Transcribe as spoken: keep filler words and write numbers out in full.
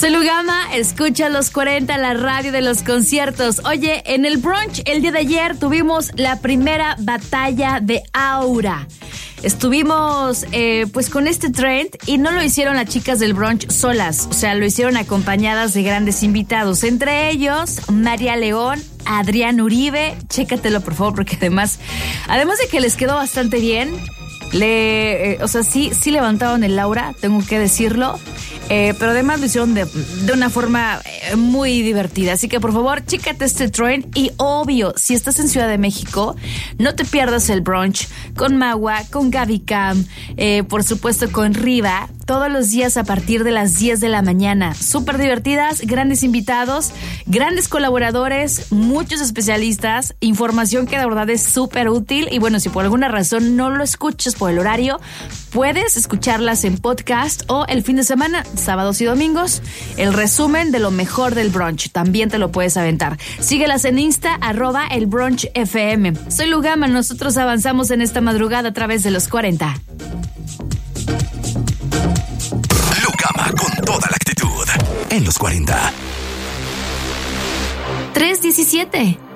Soy Lugama, escucha los cuarenta, la radio de los conciertos. Oye, en el brunch el día de ayer tuvimos la primera batalla de Aura. Estuvimos eh, pues con este trend y no lo hicieron las chicas del brunch solas, o sea, lo hicieron acompañadas de grandes invitados, entre ellos María León, Adrián Uribe, chécatelo por favor, porque además, además de que les quedó bastante bien, le, eh, o sea, sí, sí levantaron el aura, tengo que decirlo. Eh, pero además lo hicieron de, de una forma eh, muy divertida. Así que por favor, chécate este trend. Y obvio, si estás en Ciudad de México, no te pierdas el brunch con Magua, con Gaby Cam, eh, por supuesto con Riva, todos los días a partir de las diez de la mañana. Súper divertidas, grandes invitados, grandes colaboradores, muchos especialistas, información que de verdad es súper útil. Y bueno, si por alguna razón no lo escuchas por el horario, puedes escucharlas en podcast o el fin de semana, sábados y domingos, el resumen de lo mejor del brunch. También te lo puedes aventar. Síguelas en Insta, arroba el brunch F M. Soy Lugama, nosotros avanzamos en esta madrugada a través de los cuarenta. Lugama con toda la actitud en los cuarenta. tres diecisiete